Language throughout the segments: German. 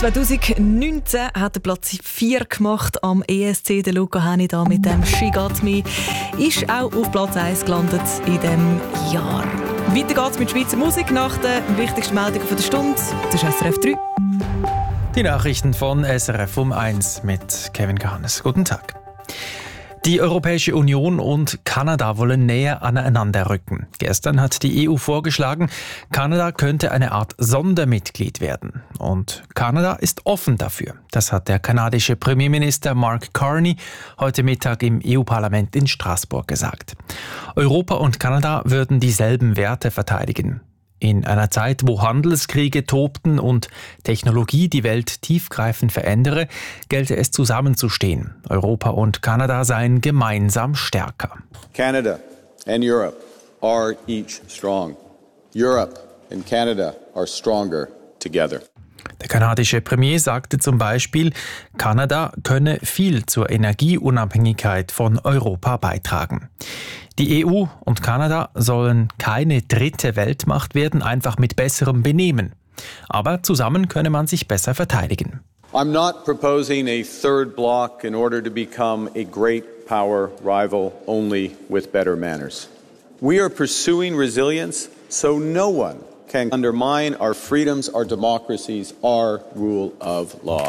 2019 hat er Platz 4 gemacht am ESC. Der Luca Hänni da mit dem «She Got Me» ist auch auf Platz 1 gelandet in diesem Jahr. Weiter geht's mit Schweizer Musik nach den wichtigsten Meldungen der Stunde. Das ist SRF 3. Die Nachrichten von SRF um 1 mit Kevin Gahannes. Guten Tag. Die Europäische Union und Kanada wollen näher aneinander rücken. Gestern hat die EU vorgeschlagen, Kanada könnte eine Art Sondermitglied werden. Und Kanada ist offen dafür. Das hat der kanadische Premierminister Mark Carney heute Mittag im EU-Parlament in Straßburg gesagt. Europa und Kanada würden dieselben Werte verteidigen. In einer Zeit, wo Handelskriege tobten und Technologie die Welt tiefgreifend verändere, gelte es zusammenzustehen. Europa und Kanada seien gemeinsam stärker. Canada and Europe are each strong. Europe and Canada are stronger together. Der kanadische Premier sagte zum Beispiel, Kanada könne viel zur Energieunabhängigkeit von Europa beitragen. Die EU und Kanada sollen keine dritte Weltmacht werden, einfach mit besserem Benehmen. Aber zusammen könne man sich besser verteidigen. I'm not proposing a third bloc in order to become a great power rival only with better manners. We are pursuing resilience so no one can undermine our freedoms, our democracies, our rule of law.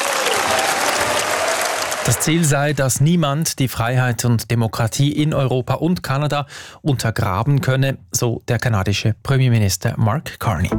Das Ziel sei, dass niemand die Freiheit und Demokratie in Europa und Kanada untergraben könne, so der kanadische Premierminister Mark Carney.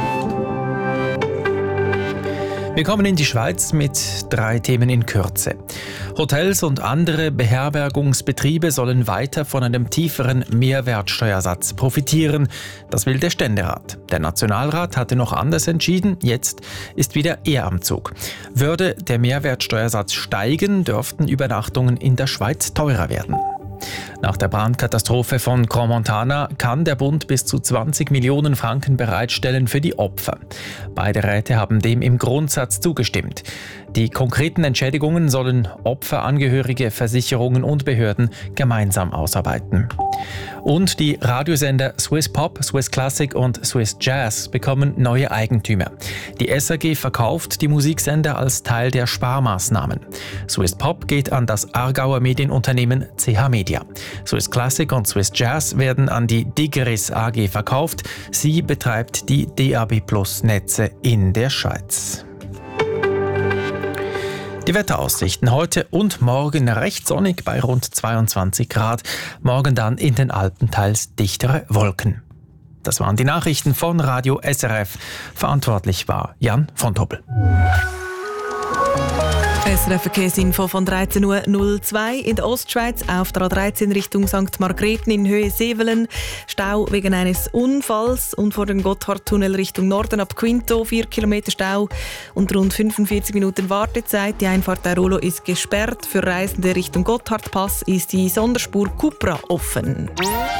Wir kommen in die Schweiz mit 3 Themen in Kürze. Hotels und andere Beherbergungsbetriebe sollen weiter von einem tieferen Mehrwertsteuersatz profitieren. Das will der Ständerat. Der Nationalrat hatte noch anders entschieden. Jetzt ist wieder er am Zug. Würde der Mehrwertsteuersatz steigen, dürften Übernachtungen in der Schweiz teurer werden. Nach der Brandkatastrophe von Crans-Montana kann der Bund bis zu 20 Millionen Franken bereitstellen für die Opfer. Beide Räte haben dem im Grundsatz zugestimmt. Die konkreten Entschädigungen sollen Opferangehörige, Versicherungen und Behörden gemeinsam ausarbeiten. Und die Radiosender Swiss Pop, Swiss Classic und Swiss Jazz bekommen neue Eigentümer. Die SRG verkauft die Musiksender als Teil der Sparmaßnahmen. Swiss Pop geht an das Aargauer Medienunternehmen CH Media. Swiss Classic und Swiss Jazz werden an die Digeris AG verkauft. Sie betreibt die DAB+-Netze in der Schweiz. Die Wetteraussichten heute und morgen recht sonnig bei rund 22 Grad. Morgen dann in den Alpen teils dichtere Wolken. Das waren die Nachrichten von Radio SRF. Verantwortlich war Jan von Doppel. SRF Verkehrsinfo von 13.02 Uhr in der Ostschweiz auf der A13 Richtung St. Margrethen in Höhe Sevelen. Stau wegen eines Unfalls und vor dem Gotthardtunnel Richtung Norden ab Quinto 4 Kilometer Stau und rund 45 Minuten Wartezeit. Die Einfahrt der Rolo ist gesperrt. Für Reisende Richtung Gotthardpass ist die Sonderspur Cupra offen.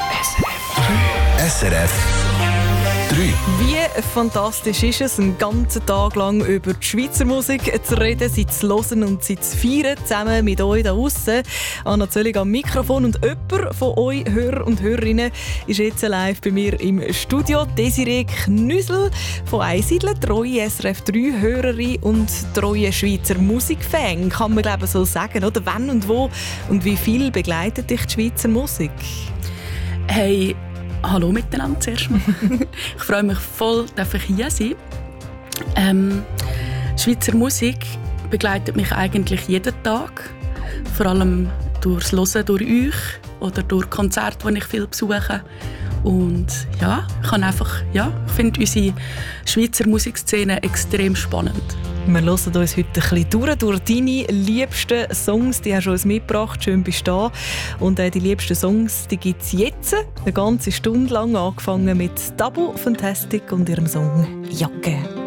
SRF 3. Wie fantastisch ist es, einen ganzen Tag lang über die Schweizer Musik zu reden, sie zu hören und sie zu feiern, zusammen mit euch da draussen. Anna Zöllig am Mikrofon und jemand von euch, Hörer und Hörerinnen, ist jetzt live bei mir im Studio. Desiree Knüssel von Einsiedeln, treue SRF 3-Hörerin und treue Schweizer Musikfan, kann man glaube ich so sagen, oder? Wann und wo und wie viel begleitet dich die Schweizer Musik? Hey, hallo miteinander zuerst mal. Ich freue mich voll, dass ich hier sein darf. Schweizer Musik begleitet mich eigentlich jeden Tag. Vor allem durchs Hören durch euch oder durch Konzerte, die ich viel besuche. Und ja, ich finde unsere Schweizer Musikszene extrem spannend. Wir hören uns heute ein bisschen durch deine liebsten Songs. Die hast du uns mitgebracht. Schön bist du da. Und die liebsten Songs gibt es jetzt eine ganze Stunde lang, angefangen mit Tabu Fantastic und ihrem Song «Jacke».